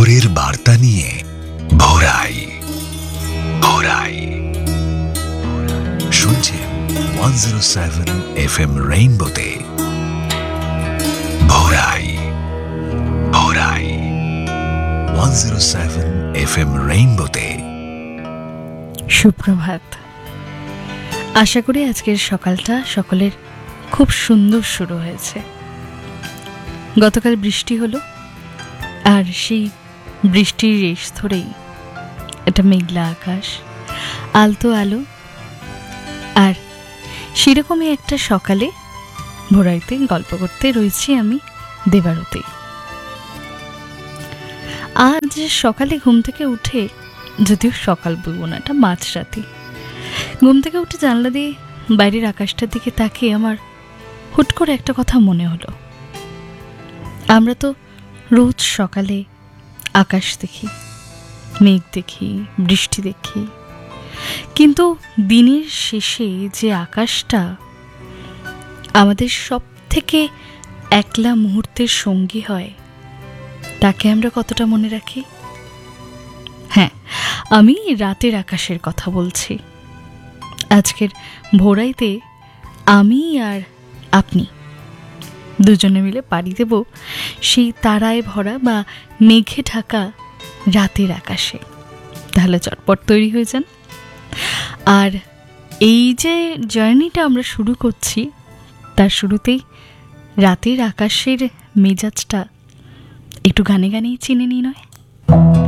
ভোরের বার্তা নিয়ে ভোরাই ভোরাই শুনছেন 107 FM রেইনবোতে ভোরাই ভোরাই 107 FM রেইনবোতে। সুপ্রভাত। আশা করি আজকের সকালটা সকলের খুব সুন্দর শুরু হয়েছে। গতকাল বৃষ্টি হলো, আর সেই বৃষ্টির রেশ ধরেই একটা মেঘলা আকাশ, আলতো আলো, আর সেরকমই একটা সকালে ভোরাইতে গল্প করতে রয়েছি আমি, দেবারতী। আজ সকালে ঘুম থেকে উঠে, যদিও সকাল বলবো না, এটা মাঝরাতি, ঘুম থেকে উঠে জানলা দিয়ে বাইরের আকাশটার দিকে তাকিয়ে আমার হুট করে একটা কথা মনে হলো। আমরা তো রোজ সকালে আকাশ দেখি, মেঘ দেখি, বৃষ্টি দেখি, কিন্তু দিনের শেষে যে আকাশটা আমাদের সব থেকে একলা মুহূর্তের সঙ্গী হয়, তাকে আমরা কতটা মনে রাখি? হ্যাঁ, আমি রাতের আকাশের কথা বলছি। আজকের ভোরাইতে আমি আর আপনি দুজনে মিলে পাড়ি দেব সেই তারায় ভরা বা মেঘে ঢাকা রাতের আকাশে। তাহলে চটপট তৈরি হয়ে যান। আর এই যে জার্নিটা আমরা শুরু করছি, তার শুরুতেই রাতের আকাশের মেজাজটা একটু গানে গানেই চিনে নিই নয়?